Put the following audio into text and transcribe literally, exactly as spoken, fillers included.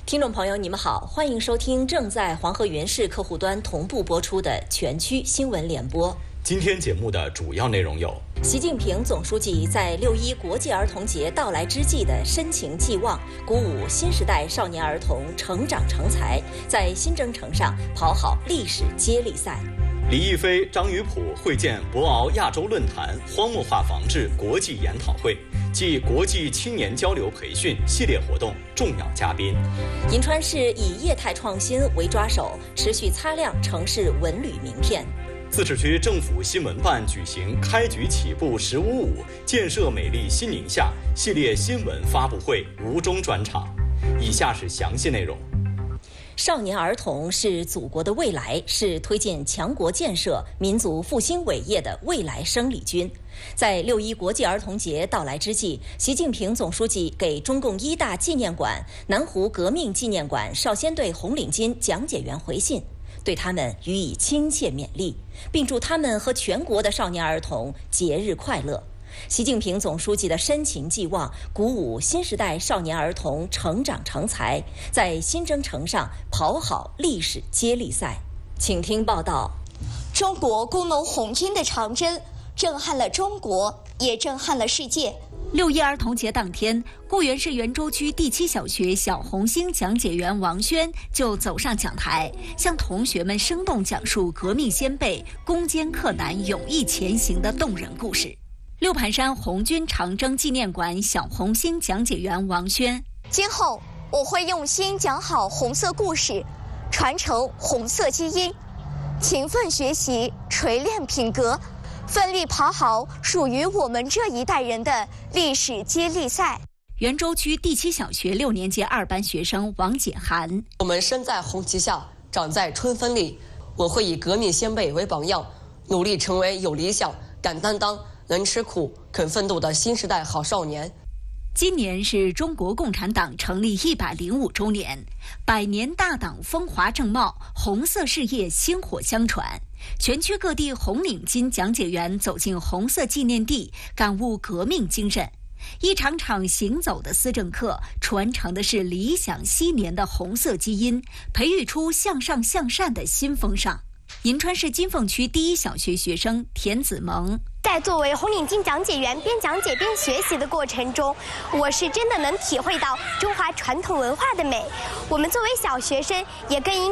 听众朋友，你们好，欢迎收听正在黄河源市客户端同步播出的全区新闻联播。 今天节目的主要内容有： 习近平总书记在六一国际儿童节到来之际的深情寄望，鼓舞新时代少年儿童成长成才，在新征程上跑好历史接力赛。 李毅飞、张宇普会见博鳌亚洲论坛荒漠化防治国际研讨会暨国际青年交流培训系列活动重要嘉宾。 银川市以业态创新为抓手，持续擦亮城市文旅名片。 自治区政府新闻办举行开局起步十五五建设美丽新宁夏系列新闻发布会吴中专场。以下是详细内容。 少年儿童是祖国的未来，是推进强国建设、民族复兴伟业的未来生力军。在六一国际儿童节到来之际，习近平总书记给中共一大纪念馆、南湖革命纪念馆少先队红领巾讲解员回信，对他们予以亲切勉励，并祝他们和全国的少年儿童节日快乐。习近平总书记的深情寄望，鼓舞新时代少年儿童成长成才，在新征程上跑好历史接力赛。请听报道。 中国工农红军的长征震撼了中国，也震撼了世界。 六一儿童节当天，固原市袁州区第七小学小红星讲解员王轩就走上讲台，向同学们生动讲述革命先辈攻坚克难、勇毅前行的动人故事。六盘山红军长征纪念馆小红星讲解员王轩： 今后我会用心讲好红色故事，传承红色基因，勤奋学习，锤炼品格，奋力跑好属于我们这一代人的历史接力赛。 袁州区第七小学六年级二班学生王简涵： 我们身在红旗下，长在春风里。我会以革命先辈为榜样，努力成为有理想、敢担当、能吃苦、肯奋斗的新时代好少年。 今年是中国共产党成立一百零五周年，百年大党风华正茂，红色事业薪火相传。全区各地红领巾讲解员走进红色纪念地，感悟革命精神。一场场行走的思政课，传承的是理想昔年的红色基因，培育出向上向善的新风尚。银川市金凤区第一小学学生田子萌： 在作为红领巾讲解员边讲解边学习的过程中，我是真的能体会到中华传统文化的美。我们作为小学生，也更应